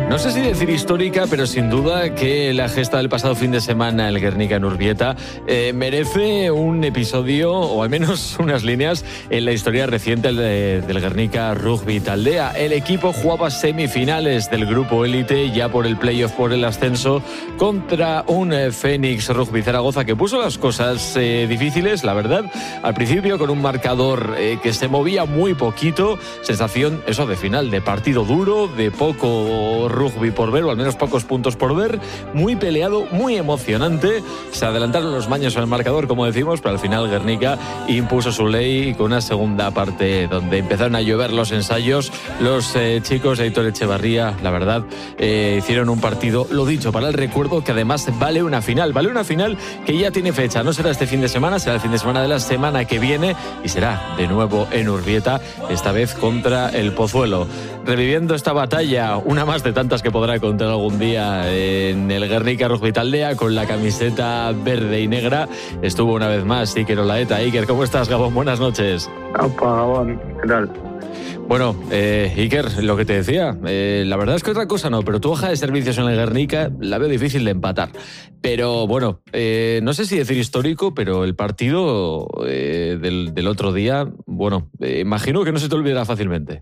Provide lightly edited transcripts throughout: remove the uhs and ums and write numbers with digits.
No sé si decir histórica, pero sin duda que la gesta del pasado fin de semana, el Guernica en Urbieta, merece un episodio, o al menos unas líneas, en la historia reciente del Guernica Rugby Taldea. El equipo jugaba semifinales del grupo élite, ya por el playoff, por el ascenso, contra un Fénix Rugby Zaragoza que puso las cosas difíciles, la verdad. Al principio con un marcador que se movía muy poquito, sensación eso de final, de partido duro, de poco rugby por ver, o al menos pocos puntos por ver, muy peleado, muy emocionante. Se adelantaron los maños en el marcador, como decimos, pero al final Guernica impuso su ley con una segunda parte donde empezaron a llover los ensayos. Los chicos de Aitor Echevarría, la verdad, hicieron un partido, lo dicho, para el recuerdo, que además vale una final que ya tiene fecha. No será este fin de semana, será el fin de semana de la semana que viene y será de nuevo en Urbieta, esta vez contra el Pozuelo. Reviviendo esta batalla, una más de tantas que podrá contar algún día en el Guernica Rugby Taldea, con la camiseta verde y negra, estuvo una vez más Iker Olaeta. Iker, ¿cómo estás, Gabón? Buenas noches. Opa, Gabón, ¿qué tal? Bueno, Iker, lo que te decía, la verdad es que otra cosa no, pero tu hoja de servicios en el Guernica la veo difícil de empatar. Pero bueno, no sé si decir histórico, pero el partido del otro día, bueno, imagino que no se te olvidará fácilmente.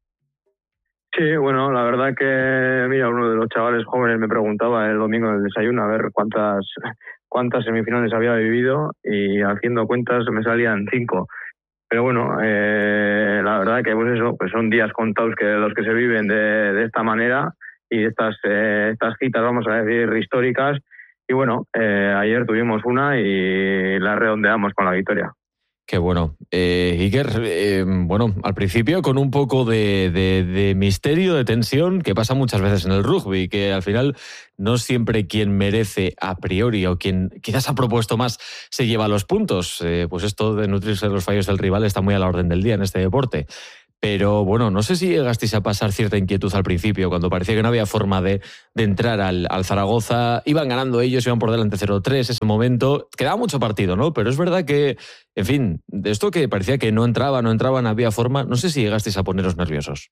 Sí, bueno, la verdad que, mira, uno de los chavales jóvenes me preguntaba el domingo en el desayuno a ver cuántas semifinales había vivido, y haciendo cuentas me salían 5. Pero bueno, la verdad que pues eso, pues son días contados que los que se viven de esta manera, y estas citas, vamos a decir, históricas. Y bueno, ayer tuvimos una y la redondeamos con la victoria. Qué bueno. Iker, bueno, al principio con un poco de misterio, de tensión, que pasa muchas veces en el rugby, que al final no siempre quien merece a priori o quien quizás ha propuesto más se lleva los puntos. Pues esto de nutrirse de los fallos del rival está muy a la orden del día en este deporte. Pero bueno, no sé si llegasteis a pasar cierta inquietud al principio, cuando parecía que no había forma de entrar al Zaragoza. Iban ganando ellos, iban por delante 0-3 ese momento. Quedaba mucho partido, ¿no? Pero es verdad que, en fin, de esto que parecía que no entraban, no había forma. No sé si llegasteis a poneros nerviosos.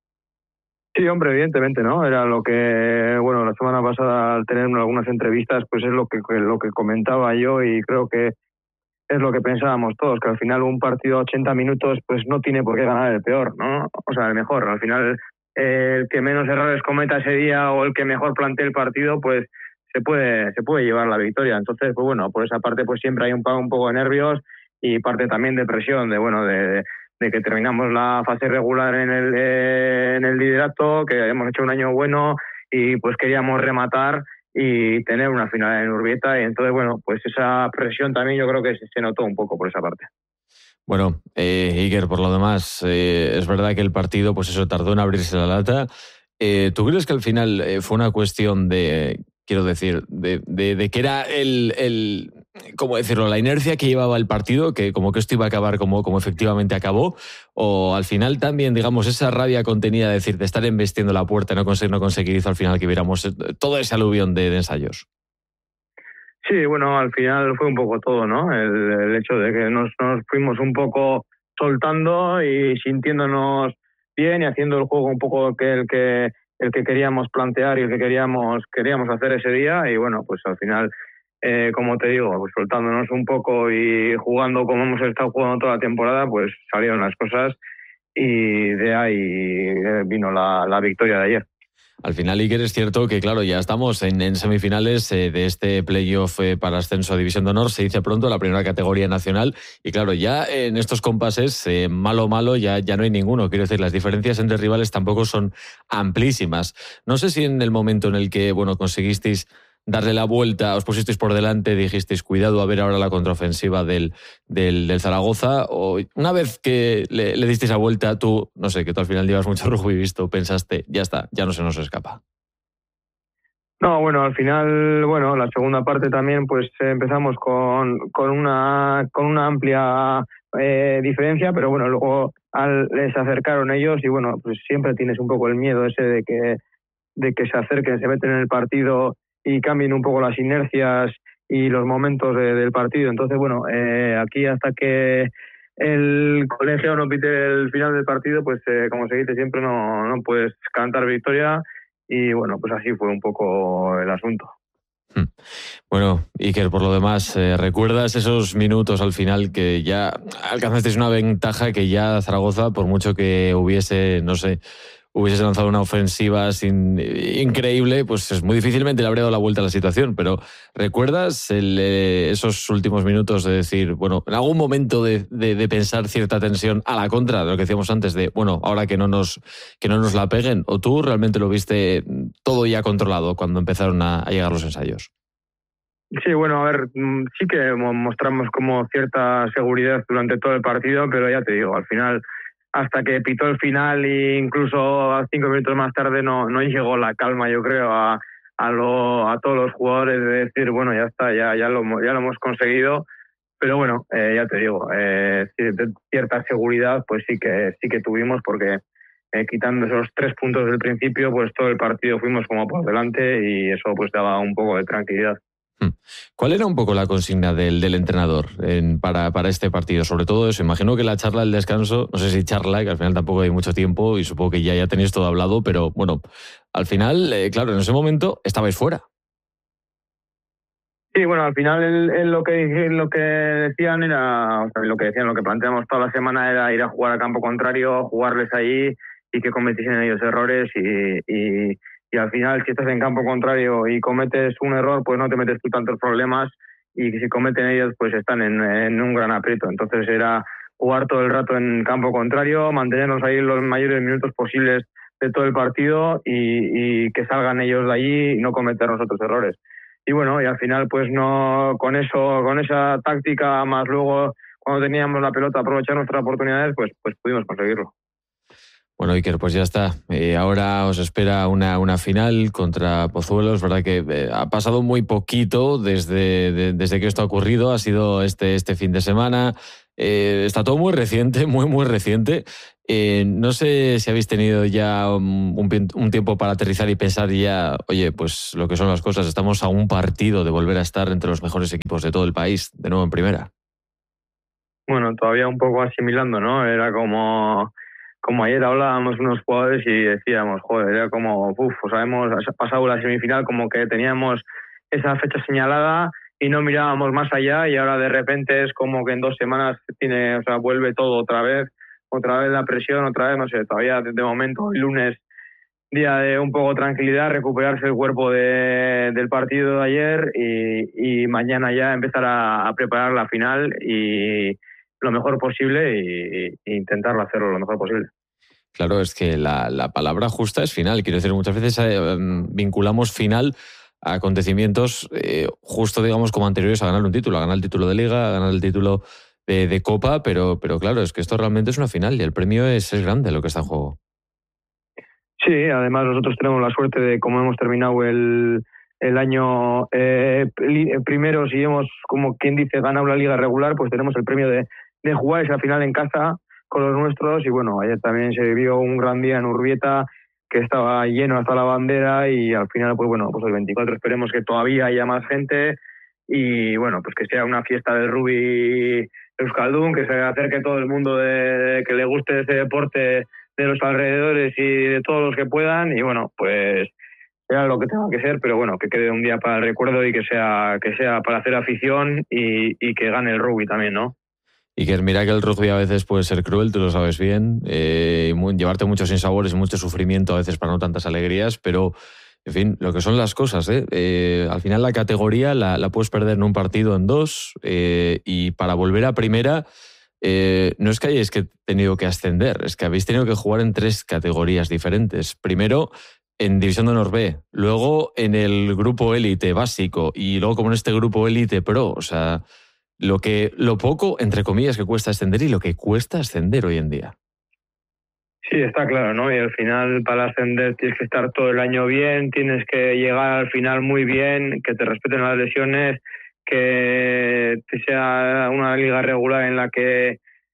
Sí, hombre, evidentemente, ¿no? Era lo que, bueno, la semana pasada, al tener algunas entrevistas, pues es lo que comentaba yo, y creo que es lo que pensábamos todos, que al final un partido a 80 minutos pues no tiene por qué ganar el peor, ¿no? O sea, el mejor. Al final, el que menos errores cometa ese día o el que mejor plantee el partido, pues se puede llevar la victoria. Entonces, pues bueno, por esa parte pues siempre hay un poco de nervios, y parte también de presión, de que terminamos la fase regular en el liderato, que hemos hecho un año bueno y pues queríamos rematar y tener una final en Urbieta. Y entonces, bueno, pues esa presión también yo creo que se notó un poco por esa parte. Bueno, Iker, por lo demás, es verdad que el partido, pues eso, tardó en abrirse la lata. ¿Tú crees que al final fue una cuestión de, quiero decir, de que era ¿cómo decirlo?, la inercia que llevaba el partido, que como que esto iba a acabar como efectivamente acabó? ¿O al final también, digamos, esa rabia contenida, de decir, de estar embestiendo la puerta y no conseguir, hizo al final que viéramos todo ese aluvión de ensayos? Sí, bueno, al final fue un poco todo, ¿no? El hecho de que nos fuimos un poco soltando y sintiéndonos bien, y haciendo el juego un poco el que queríamos plantear y el que queríamos hacer ese día. Y bueno, pues al final, como te digo, pues soltándonos un poco y jugando como hemos estado jugando toda la temporada, pues salieron las cosas, y de ahí vino la victoria de ayer. Al final, Iker, es cierto que, claro, ya estamos en semifinales de este playoff para ascenso a División de Honor, se dice pronto, la primera categoría nacional, y claro, ya en estos compases, malo, ya no hay ninguno. Quiero decir, las diferencias entre rivales tampoco son amplísimas. No sé si en el momento en el que, bueno, conseguisteis darle la vuelta, os pusisteis por delante, dijisteis, cuidado, a ver ahora la contraofensiva del Zaragoza, o una vez que le disteis la vuelta, tú, no sé, que tú al final llevas mucho rugby visto, pensaste, ya está, ya no se nos escapa. No, bueno, al final, bueno, la segunda parte también, pues empezamos con una amplia diferencia, pero bueno, luego les acercaron ellos, y bueno, pues siempre tienes un poco el miedo ese de que se acerquen, se meten en el partido y cambien un poco las inercias y los momentos del partido. Entonces, bueno, aquí hasta que el colegio no pite el final del partido, pues como se dice siempre, no puedes cantar victoria. y bueno, pues así fue un poco el asunto. Bueno, Iker, por lo demás, ¿recuerdas esos minutos al final que ya alcanzasteis una ventaja que ya Zaragoza, por mucho que hubiese, no sé, hubiese lanzado una ofensiva increíble, pues es muy difícilmente le habría dado la vuelta a la situación, pero ¿recuerdas esos últimos minutos de decir, bueno, en algún momento de pensar cierta tensión a la contra, de lo que decíamos antes, de, bueno, ahora que no nos la peguen, o tú realmente lo viste todo ya controlado cuando empezaron a llegar los ensayos? Sí, bueno, a ver, sí que mostramos como cierta seguridad durante todo el partido, pero ya te digo, al final, hasta que pitó el final e incluso 5 minutos más tarde no llegó la calma, yo creo, a todos los jugadores de decir, bueno, ya está, ya lo hemos conseguido. Pero bueno, ya te digo, cierta seguridad pues sí que tuvimos, porque quitando esos 3 puntos del principio, pues todo el partido fuimos como por delante y eso pues daba un poco de tranquilidad. ¿Cuál era un poco la consigna del entrenador para este partido? Sobre todo eso, imagino que la charla del descanso, no sé si charla, que al final tampoco hay mucho tiempo y supongo que ya tenéis todo hablado, pero bueno, al final, claro, en ese momento estabais fuera. Sí, bueno, al final lo que decían era, o sea, lo que planteamos toda la semana era ir a jugar a campo contrario, jugarles ahí y que cometiesen ellos errores y al final, si estás en campo contrario y cometes un error, pues no te metes tú tantos problemas, y si cometen ellos, pues están en un gran aprieto. Entonces era jugar todo el rato en campo contrario, mantenernos ahí los mayores minutos posibles de todo el partido y que salgan ellos de allí y no cometer nosotros errores. Y bueno, y al final pues no, con esa táctica, más luego cuando teníamos la pelota aprovechar nuestras oportunidades, pues pudimos conseguirlo. Bueno, Iker, pues ya está. Ahora os espera una final contra Pozuelo. Es verdad que ha pasado muy poquito desde que esto ha ocurrido. Ha sido este fin de semana. Está todo muy reciente, muy reciente. No sé si habéis tenido ya un tiempo para aterrizar y pensar ya, oye, pues lo que son las cosas. Estamos a un partido de volver a estar entre los mejores equipos de todo el país, de nuevo en primera. Bueno, todavía un poco asimilando, ¿no? Era como ayer hablábamos unos jugadores y decíamos, joder, era como, pues habíamos pasado la semifinal, como que teníamos esa fecha señalada y no mirábamos más allá, y ahora de repente es como que en 2 semanas vuelve todo otra vez la presión, otra vez, no sé, todavía de momento el lunes, día de un poco tranquilidad, recuperarse el cuerpo del partido de ayer y mañana ya empezar a preparar la final y lo mejor posible e intentarlo hacerlo lo mejor posible. Claro, es que la palabra justa es final. Quiero decir, muchas veces vinculamos final a acontecimientos justo, digamos, como anteriores a ganar un título, a ganar el título de Liga, a ganar el título de Copa, pero claro, es que esto realmente es una final y el premio es grande lo que está en juego. Sí, además nosotros tenemos la suerte de, como hemos terminado el año primero, si hemos, como quien dice, ganado la liga regular, pues tenemos el premio de jugar esa final en casa con los nuestros. Y bueno, ayer también se vivió un gran día en Urbieta, que estaba lleno hasta la bandera, y al final, pues bueno, pues el 24 esperemos que todavía haya más gente y bueno, pues que sea una fiesta del rugby Euskaldun, que se acerque todo el mundo que le guste ese deporte de los alrededores y de todos los que puedan, y bueno, pues sea lo que tenga que ser, pero bueno, que quede un día para el recuerdo y que sea para hacer afición y que gane el rugby también, ¿no? Y que mira que el rugby a veces puede ser cruel, tú lo sabes bien, llevarte muchos sinsabores y mucho sufrimiento a veces para no tantas alegrías, pero en fin, lo que son las cosas, al final la categoría la puedes perder en un partido, en dos, y para volver a primera no es que hayáis tenido que ascender, es que habéis tenido que jugar en 3 categorías diferentes. Primero en División de Honor B, luego en el grupo élite básico y luego como en este grupo élite pro. O sea, lo poco, entre comillas, que cuesta ascender y lo que cuesta ascender hoy en día. Sí, está claro, ¿no? Y al final, para ascender tienes que estar todo el año bien, tienes que llegar al final muy bien, que te respeten las lesiones, que sea una liga regular en la que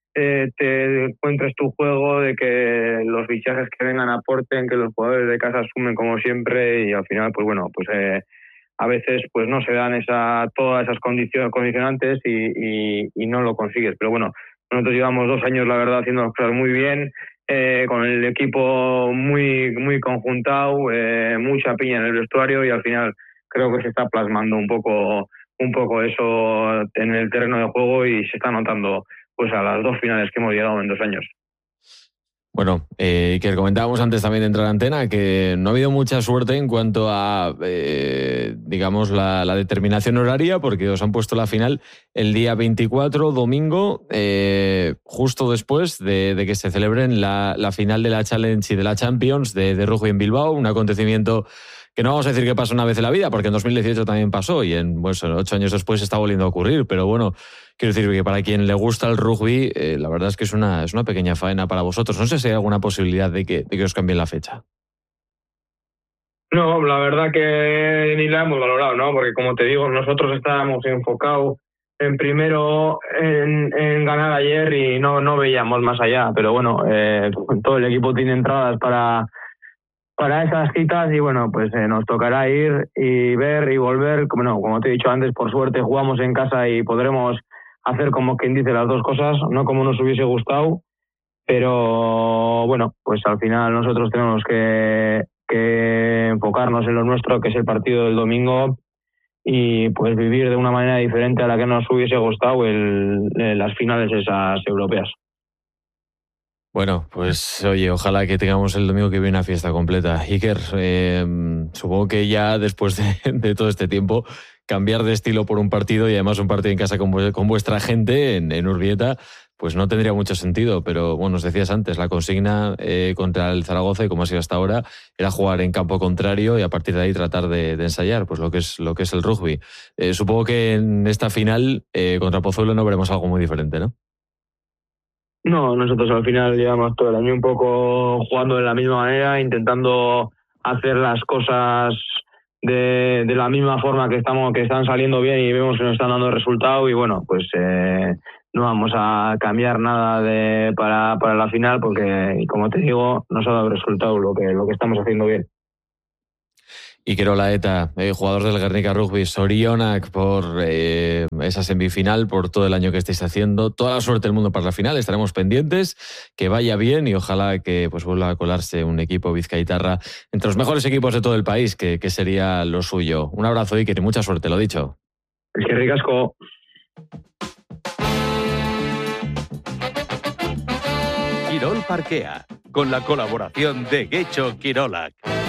te encuentres tu juego, de que los fichajes que vengan aporten, que los jugadores de casa sumen como siempre, y al final, pues bueno, pues a veces pues no se dan todas esas condicionantes y no lo consigues. Pero bueno, nosotros llevamos 2 años, la verdad, haciendo las cosas muy bien, con el equipo muy conjuntado, mucha piña en el vestuario, y al final creo que se está plasmando un poco eso en el terreno de juego, y se está notando pues a las 2 finales que hemos llegado en 2 años. Bueno, que comentábamos antes también de entrar a antena, que no ha habido mucha suerte en cuanto a, digamos, la determinación horaria, porque os han puesto la final el día 24, domingo, justo después de que se celebren la final de la Challenge y de la Champions de rugby en Bilbao, un acontecimiento que no vamos a decir que pasa una vez en la vida, porque en 2018 también pasó y en 8 años después está volviendo a ocurrir, pero bueno, quiero decir que para quien le gusta el rugby, la verdad es que es una pequeña faena para vosotros. No sé si hay alguna posibilidad de que os cambien la fecha. No, la verdad que ni la hemos valorado, ¿no? Porque como te digo, nosotros estábamos enfocados primero en ganar ayer y no veíamos más allá. Pero bueno, todo el equipo tiene entradas para esas citas, y bueno, pues nos tocará ir y ver y volver. Como te he dicho antes, por suerte jugamos en casa y podremos hacer, como quien dice, las dos cosas, no como nos hubiese gustado, pero bueno, pues al final nosotros tenemos que enfocarnos en lo nuestro, que es el partido del domingo, y pues vivir de una manera diferente a la que nos hubiese gustado las finales esas europeas. Bueno, pues oye, ojalá que tengamos el domingo que viene una fiesta completa. Iker, supongo que ya después de todo este tiempo, cambiar de estilo por un partido, y además un partido en casa con vuestra gente en Urbieta, pues no tendría mucho sentido. Pero bueno, nos decías antes, la consigna contra el Zaragoza, y como ha sido hasta ahora, era jugar en campo contrario y a partir de ahí tratar de ensayar pues lo que es el rugby. Supongo que en esta final contra Pozuelo no veremos algo muy diferente, ¿no? No, nosotros al final llevamos todo el año un poco jugando de la misma manera, intentando hacer las cosas de la misma forma que están saliendo bien y vemos que nos están dando resultado, y bueno, pues no vamos a cambiar nada para la final, porque como te digo, nos ha dado resultado lo que estamos haciendo bien. Iker Olaeta, jugador del Guernica Rugby, sorionak por esa semifinal, por todo el año que estáis haciendo. Toda la suerte del mundo para la final, estaremos pendientes, que vaya bien, y ojalá que pues vuelva a colarse un equipo vizcaitarra entre los mejores equipos de todo el país, que sería lo suyo. Un abrazo, Iker, y mucha suerte, lo dicho. Es que ricasco. Quirol Parquea, con la colaboración de Getxo Quirolac.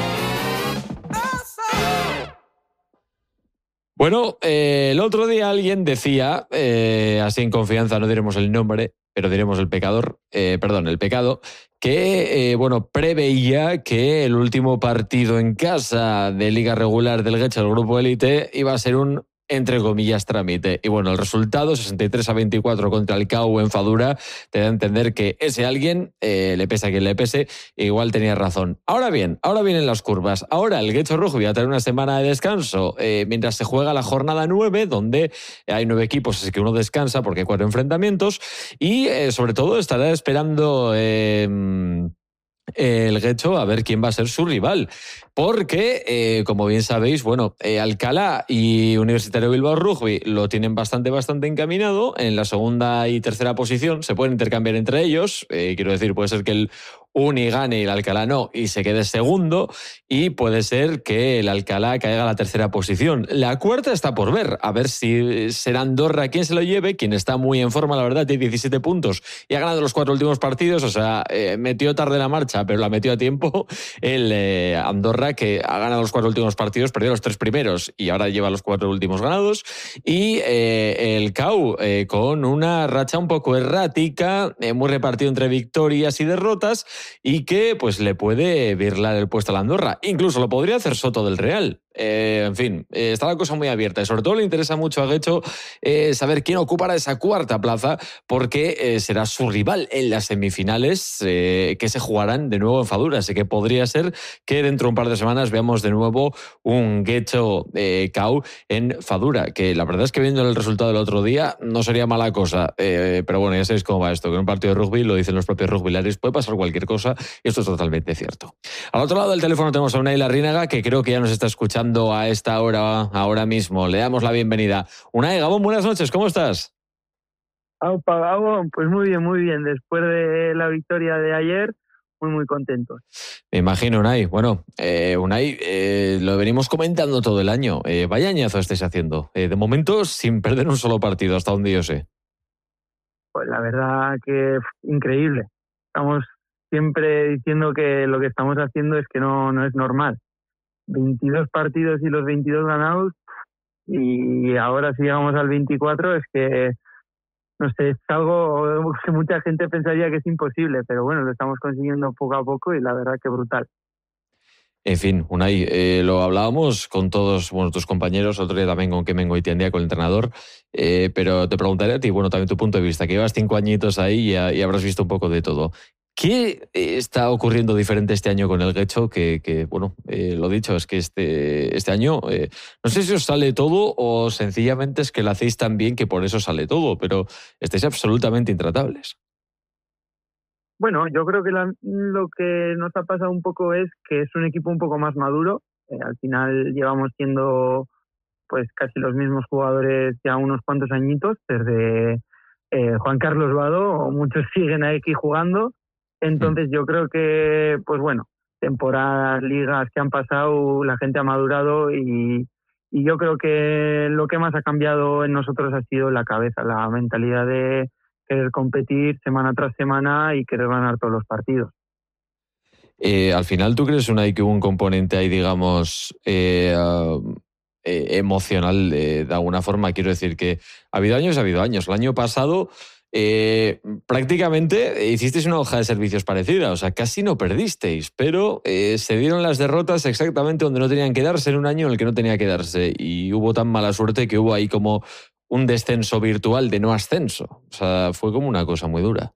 Bueno, el otro día alguien decía, así en confianza, no diremos el nombre, pero diremos el pecado, que preveía que el último partido en casa de Liga Regular del Getxo, el Grupo Élite, iba a ser un, entre comillas, trámite. Y bueno, el resultado, 63-24 contra el CAU en Fadura, te da a entender que ese alguien, le pese a quien le pese, igual tenía razón. Ahora vienen las curvas. Ahora el Getxo Rugby va a tener una semana de descanso mientras se juega la jornada 9, donde hay 9 equipos, así que uno descansa porque hay 4 enfrentamientos, y sobre todo estará esperando el Getxo a ver quién va a ser su rival. Porque, como bien sabéis, Alcalá y Universitario Bilbao Rugby lo tienen bastante encaminado. En la segunda y tercera posición se pueden intercambiar entre ellos. Quiero decir, puede ser que el Uni gane y el Alcalá no, y se quede segundo. Y puede ser que el Alcalá caiga a la tercera posición. La cuarta está por ver. A ver si será Andorra quien se lo lleve, quien está muy en forma, la verdad, tiene 17 puntos y ha ganado los 4 últimos partidos. O sea, metió tarde la marcha, pero la metió a tiempo. El Andorra, que ha ganado los 4 últimos partidos, perdió los 3 primeros y ahora lleva los 4 últimos ganados. Y el CAU, con una racha un poco errática, muy repartido entre victorias y derrotas, y que pues le puede virlar el puesto a la Andorra. Incluso lo podría hacer Soto del Real. En fin, está la cosa muy abierta, y sobre todo le interesa mucho a Getxo saber quién ocupará esa cuarta plaza, porque será su rival en las semifinales que se jugarán de nuevo en Fadura. Así que podría ser que dentro de un par de semanas veamos de nuevo un Getxo CAU en Fadura, que la verdad es que viendo el resultado del otro día no sería mala cosa, pero bueno, ya sabéis cómo va esto, que en un partido de rugby, lo dicen los propios rugbylares, puede pasar cualquier cosa, y esto es totalmente cierto. Al otro lado del teléfono tenemos a Unai Larrínaga, que creo que ya nos está escuchando a esta hora, ahora mismo. Le damos la bienvenida. Unai, Gabón, buenas noches, ¿cómo estás? Aupa, Gabón, pues muy bien. Después de la victoria de ayer, muy contentos. Me imagino, Unai. Bueno, Unai, lo venimos comentando todo el año. Vaya añazo estáis haciendo. De momento, sin perder un solo partido, hasta donde yo sé. Pues la verdad que increíble. Estamos siempre diciendo que lo que estamos haciendo es que no es normal. 22 partidos y los 22 ganados, y ahora si llegamos al 24 es que, no sé, es algo que mucha gente pensaría que es imposible, pero bueno, lo estamos consiguiendo poco a poco y la verdad que brutal. En fin, Unai, lo hablábamos con todos tus compañeros, otro día también con Kemen Goitiendía, con el entrenador, pero te preguntaré a ti, también tu punto de vista, que llevas 5 añitos ahí y habrás visto un poco de todo. ¿Qué está ocurriendo diferente este año con el Getxo? Lo dicho, es que este año, no sé si os sale todo o sencillamente es que lo hacéis tan bien que por eso sale todo, pero estáis absolutamente intratables. Bueno, yo creo que lo que nos ha pasado un poco es que es un equipo un poco más maduro. Al final llevamos siendo pues casi los mismos jugadores ya unos cuantos añitos, desde Juan Carlos Vado, muchos siguen aquí jugando. Entonces yo creo que, pues bueno, temporadas, ligas que han pasado, la gente ha madurado y yo creo que lo que más ha cambiado en nosotros ha sido la cabeza, la mentalidad de querer competir semana tras semana y querer ganar todos los partidos. Al final, ¿tú crees, Unai, que hubo un componente ahí, digamos, emocional de alguna forma? Quiero decir que ha habido años. El año pasado prácticamente hicisteis una hoja de servicios parecida, o sea, casi no perdisteis, pero se dieron las derrotas exactamente donde no tenían que darse en un año en el que no tenía que darse, y hubo tan mala suerte que hubo ahí como un descenso virtual de no ascenso. O sea, fue como una cosa muy dura.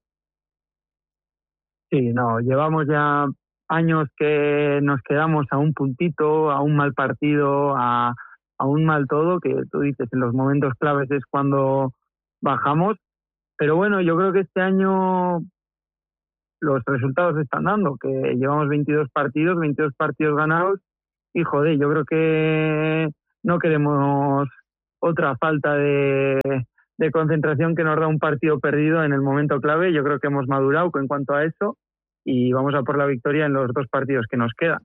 Sí, no, llevamos ya años que nos quedamos a un puntito, a un mal partido, a un mal todo, que tú dices, en los momentos claves es cuando bajamos. Pero bueno, yo creo que este año los resultados se están dando, que llevamos 22 partidos ganados, y joder, yo creo que no queremos otra falta de concentración que nos da un partido perdido en el momento clave. Yo creo que hemos madurado en cuanto a eso y vamos a por la victoria en los 2 partidos que nos quedan.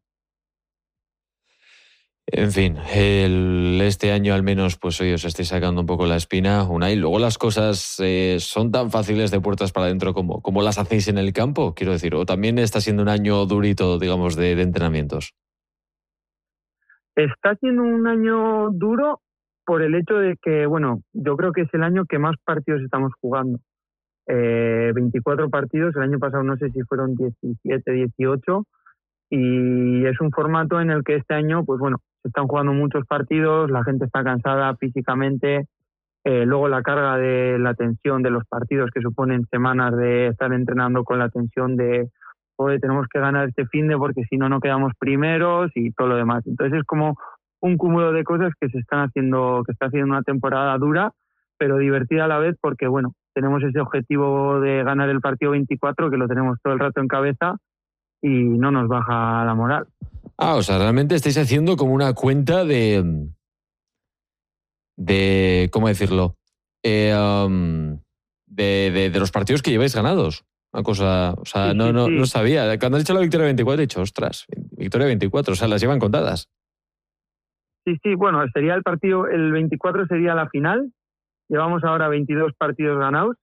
En fin, este año al menos, pues hoy os estáis sacando un poco la espina, Unai. Luego las cosas son tan fáciles de puertas para adentro como las hacéis en el campo, quiero decir, o también está siendo un año durito, digamos, de entrenamientos. Está siendo un año duro por el hecho de que, bueno, yo creo que es el año que más partidos estamos jugando. 24 partidos, el año pasado no sé si fueron 17, 18, y es un formato en el que este año, pues bueno, se están jugando muchos partidos, la gente está cansada físicamente, luego la carga de la tensión de los partidos que suponen semanas de estar entrenando con la tensión de, joder, tenemos que ganar este finde porque si no, no quedamos primeros y todo lo demás. Entonces es como un cúmulo de cosas que se están haciendo, que está haciendo una temporada dura, pero divertida a la vez porque, bueno, tenemos ese objetivo de ganar el partido 24, que lo tenemos todo el rato en cabeza y no nos baja la moral. O sea, realmente estáis haciendo como una cuenta de ¿cómo decirlo? De los partidos que lleváis ganados. Una cosa, o sea, Sí. No sabía. Cuando has dicho la victoria 24 he dicho, ostras, victoria 24, o sea, las llevan contadas. Sí, bueno, sería el partido, el 24 sería la final. Llevamos ahora 22 partidos ganados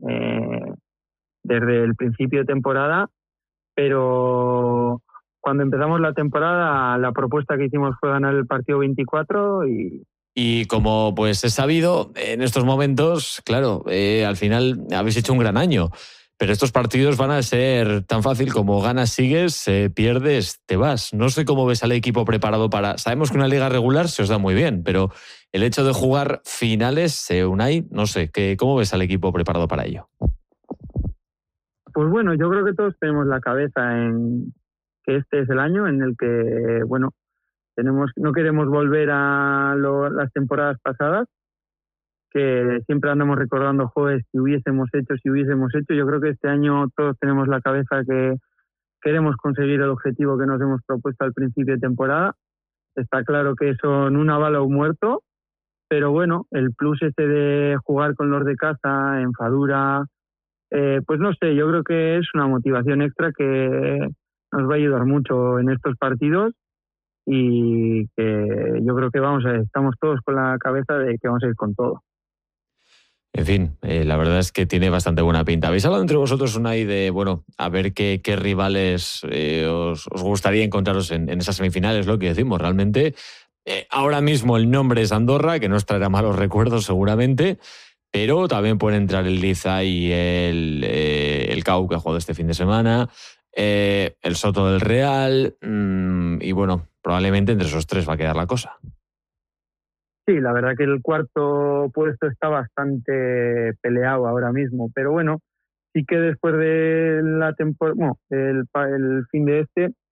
desde el principio de temporada, pero cuando empezamos la temporada la propuesta que hicimos fue ganar el partido 24 y como pues es sabido, en estos momentos, claro, al final habéis hecho un gran año, pero estos partidos van a ser tan fácil como ganas, sigues, pierdes, te vas. No sé cómo ves al equipo preparado para... Sabemos que una liga regular se os da muy bien, pero el hecho de jugar finales, Unai, no sé, ¿cómo ves al equipo preparado para ello? Pues bueno, yo creo que todos tenemos la cabeza en que este es el año en el que, bueno, no queremos volver a las temporadas pasadas, que siempre andamos recordando, joder, si hubiésemos hecho. Yo creo que este año todos tenemos la cabeza que queremos conseguir el objetivo que nos hemos propuesto al principio de temporada. Está claro que son una bala o un muerto, pero bueno, el plus de jugar con los de casa, en Fadura, pues no sé, yo creo que es una motivación extra que nos va a ayudar mucho en estos partidos y que yo creo que estamos todos con la cabeza de que vamos a ir con todo. En fin, la verdad es que tiene bastante buena pinta. ¿Habéis hablado entre vosotros, Unai, de, bueno, a ver qué rivales os gustaría encontraros en esas semifinales? Lo que decimos, realmente, ahora mismo el nombre es Andorra, que nos traerá malos recuerdos seguramente, pero también pueden entrar el Liza y el CAU, que ha jugado este fin de semana, el Soto del Real, y bueno, probablemente entre esos tres va a quedar la cosa. Sí, la verdad que el cuarto puesto está bastante peleado ahora mismo, pero bueno, sí que después de la temporada, el fin de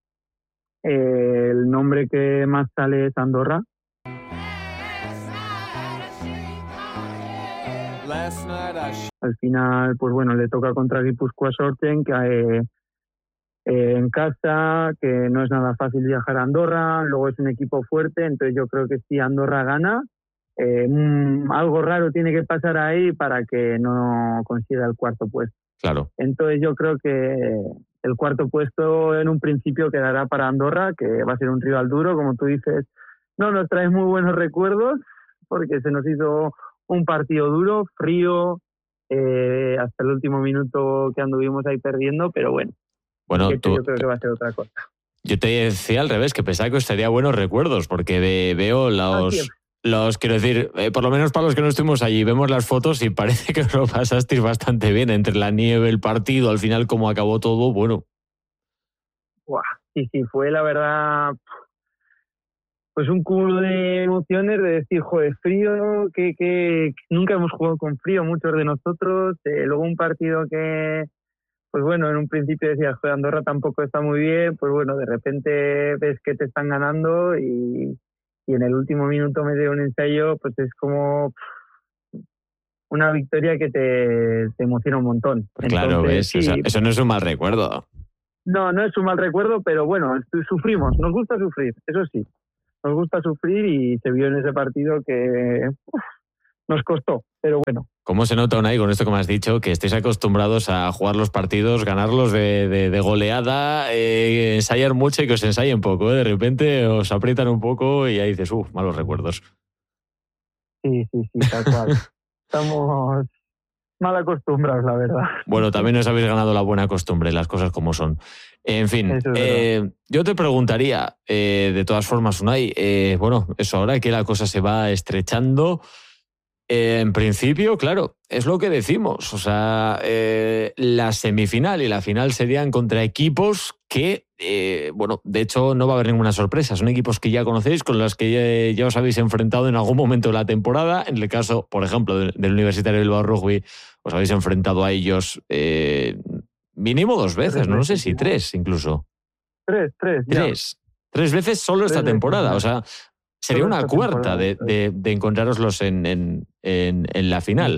el nombre que más sale es Andorra. Al final, pues bueno, le toca contra Guipúzcoa Sorten, que en casa, que no es nada fácil viajar a Andorra, luego es un equipo fuerte, entonces yo creo que si Andorra gana, algo raro tiene que pasar ahí para que no consiga el cuarto puesto. Claro. Entonces yo creo que el cuarto puesto en un principio quedará para Andorra, que va a ser un rival duro, como tú dices, no nos trae muy buenos recuerdos, porque se nos hizo un partido duro, frío, hasta el último minuto que anduvimos ahí perdiendo, pero bueno. Bueno, yo creo que va a ser otra cosa. Yo te decía al revés, que pensaba que os traería buenos recuerdos, porque veo los quiero decir, por lo menos para los que no estuvimos allí, vemos las fotos y parece que os lo pasasteis bastante bien, entre la nieve, el partido, al final cómo acabó todo, bueno. Sí, fue la verdad, pues un cúmulo de emociones, de decir, joder, frío, que nunca hemos jugado con frío muchos de nosotros, luego un partido que... Pues bueno, en un principio decías, joder, Andorra tampoco está muy bien, pues bueno, de repente ves que te están ganando y en el último minuto meter un ensayo, pues es como una victoria que te emociona un montón. Claro, ves, eso no es un mal recuerdo. No es un mal recuerdo, pero bueno, sufrimos, nos gusta sufrir, eso sí, nos gusta sufrir y se vio en ese partido que nos costó, pero bueno. ¿Cómo se nota, Unai, con esto que me has dicho, que estéis acostumbrados a jugar los partidos, ganarlos de goleada, ensayar mucho y que os ensayen poco? De repente os aprietan un poco y ahí dices, malos recuerdos. Sí, tal cual. Estamos mal acostumbrados, la verdad. Bueno, también os habéis ganado la buena costumbre, las cosas como son. En fin, yo te preguntaría, de todas formas, Unai, bueno, eso ahora que la cosa se va estrechando... En principio, claro, es lo que decimos. O sea, la semifinal y la final serían contra equipos que, bueno, de hecho no va a haber ninguna sorpresa. Son equipos que ya conocéis, con los que ya os habéis enfrentado en algún momento de la temporada. En el caso, por ejemplo, del Universitario Bilbao Rugby, os habéis enfrentado a ellos mínimo 2 veces, no sé si 3 incluso. 3. 3 veces solo esta temporada, o sea... Sería una cuarta de encontrároslos en la final.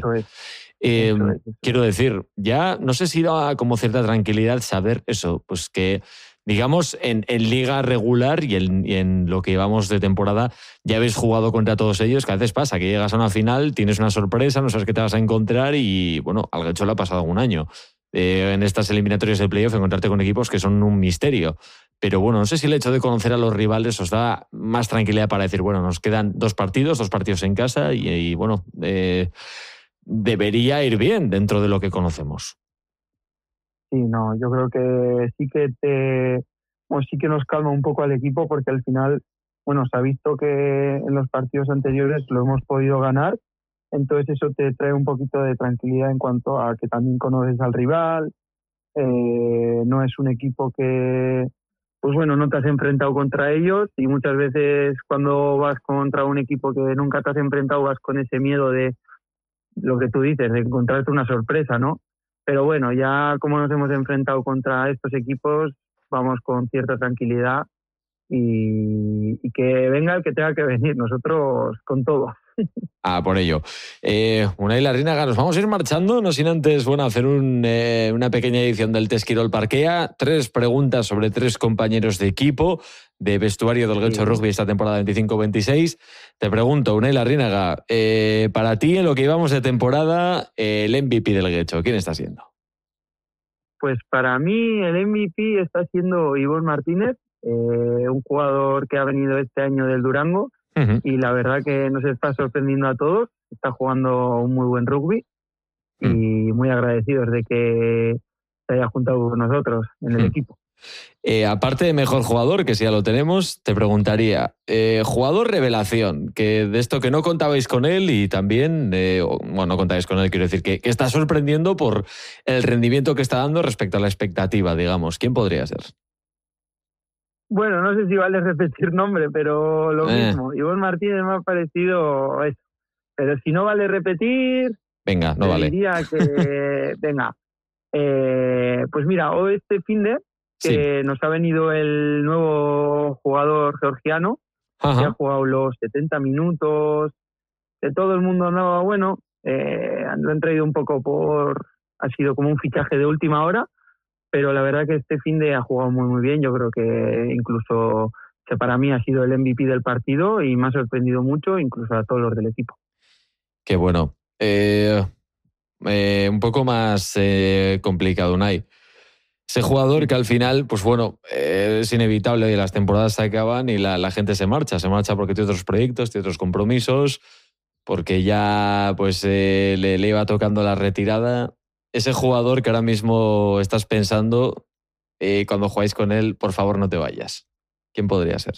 Quiero decir, ya no sé si da como cierta tranquilidad saber eso, pues que, digamos, en liga regular y en lo que llevamos de temporada ya habéis jugado contra todos ellos, que a veces pasa, que llegas a una final, tienes una sorpresa, no sabes qué te vas a encontrar y, bueno, al Guecho le ha pasado algún año. En estas eliminatorias de playoff encontrarte con equipos que son un misterio. Pero bueno, no sé si el hecho de conocer a los rivales os da más tranquilidad para decir, bueno, nos quedan 2 partidos en casa y bueno, debería ir bien dentro de lo que conocemos. Sí, no, yo creo que sí que nos calma un poco al equipo porque al final, bueno, se ha visto que en los partidos anteriores lo hemos podido ganar, entonces eso te trae un poquito de tranquilidad en cuanto a que también conoces al rival, no es un equipo que... Pues bueno, no te has enfrentado contra ellos y muchas veces cuando vas contra un equipo que nunca te has enfrentado vas con ese miedo de lo que tú dices, de encontrarte una sorpresa, ¿no? Pero bueno, ya como nos hemos enfrentado contra estos equipos, vamos con cierta tranquilidad y que venga el que tenga que venir, nosotros con todo. Por ello. Unai Larrinaga, nos vamos a ir marchando, no sin antes, bueno, hacer una pequeña edición del Test Quirol Parquea. 3 preguntas sobre 3 compañeros de equipo de vestuario del Guecho Rugby esta temporada 25-26. Te pregunto, Unai Larrinaga, para ti, en lo que llevamos de temporada, el MVP del Guecho, ¿quién está siendo? Pues para mí el MVP está siendo Ivonne Martínez, un jugador que ha venido este año del Durango y la verdad que nos está sorprendiendo a todos. Está jugando un muy buen rugby y muy agradecidos de que se haya juntado con nosotros en el equipo. Aparte de mejor jugador, que si ya lo tenemos, te preguntaría, jugador revelación, que de esto que no contabais con él y también, bueno, no contabais con él, quiero decir, que está sorprendiendo por el rendimiento que está dando respecto a la expectativa, digamos. ¿Quién podría ser? Bueno, no sé si vale repetir nombre, pero lo mismo. Ivonne Martínez me ha parecido eso. Pero si no vale repetir, venga, no vale. Diría que, venga, pues mira, hoy este finde que nos ha venido el nuevo jugador georgiano, que ha jugado los 70 minutos, que todo el mundo andaba bueno, lo han traído un poco ha sido como un fichaje de última hora, pero la verdad que este finde ha jugado muy muy bien. Yo creo que incluso que para mí ha sido el MVP del partido y me ha sorprendido mucho, incluso a todos los del equipo. Qué bueno. Un poco más complicado, Unai. Ese jugador que al final, pues bueno, es inevitable que las temporadas se acaban y la gente se marcha porque tiene otros proyectos, tiene otros compromisos, porque ya pues le iba tocando la retirada. Ese jugador que ahora mismo estás pensando, cuando jugáis con él, por favor no te vayas. ¿Quién podría ser?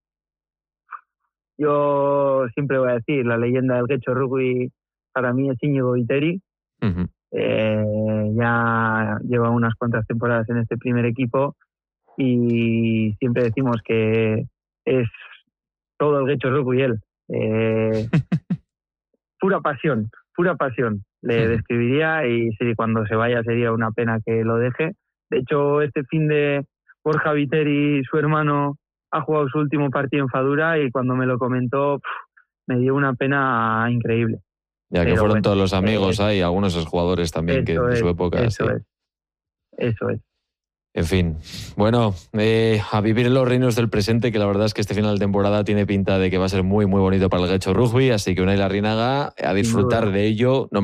Yo siempre voy a decir, la leyenda del Getxo Rugby para mí es Íñigo Viteri. Ya lleva unas cuantas temporadas en este primer equipo y siempre decimos que es todo el Getxo Rugby y él. Pura pasión le describiría, y sí, cuando se vaya sería una pena que lo deje. De hecho, este fin de Borja Viteri, su hermano, ha jugado su último partido en Fadura y cuando me lo comentó me dio una pena increíble. Ya que fueron todos los amigos ahí, algunos de esos jugadores también que de su época. Eso es. En fin, bueno, a vivir en los reinos del presente, que la verdad es que este final de temporada tiene pinta de que va a ser muy muy bonito para el Getxo Rugby, así que Unai Larrinaga, a disfrutar de ello. No